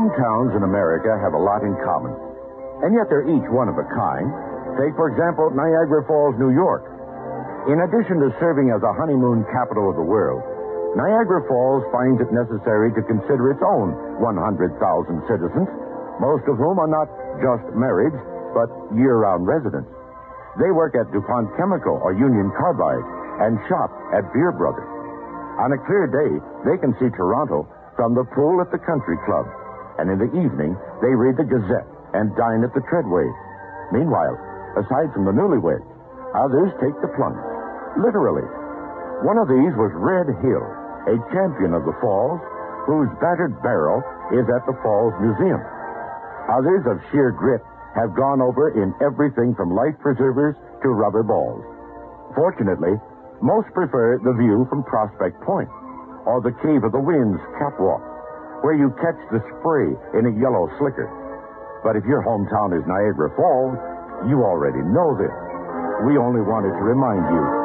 Hometowns in America have a lot in common, and yet they're each one of a kind. Take, for example, Niagara Falls, New York. In addition to serving as a honeymoon capital of the world, Niagara Falls finds it necessary to consider its own 100,000 citizens, most of whom are not just married, but year-round residents. They work at DuPont Chemical or Union Carbide and shop at Beer Brothers. On a clear day, they can see Toronto from the pool at the country club. And in the evening, they read the Gazette and dine at the Treadway. Meanwhile, aside from the newlyweds, others take the plunge. Literally. One of these was Red Hill, a champion of the Falls, whose battered barrel is at the Falls Museum. Others of sheer grit have gone over in everything from life preservers to rubber balls. Fortunately, most prefer the view from Prospect Point or the Cave of the Winds catwalk, where you catch the spray in a yellow slicker. But if your hometown is Niagara Falls, you already know this. We only wanted to remind you